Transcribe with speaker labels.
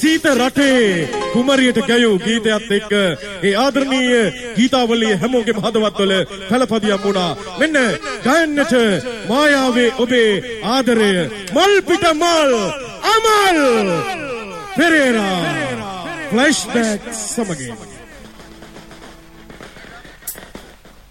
Speaker 1: සීත රටේ කුමරියට ගැයූ ගීතයත් එක්ක ඒ ආදරණීය ගීතාවලිය හැමෝගෙම හදවත්වල පළපදියම් වුණා. මෙන්න ගයන්නට මායාවේ ඔබේ ආදරය මල් පිට මල් අමල් පෙරේරා ෆ්ලෑෂ්බැක් සමගින්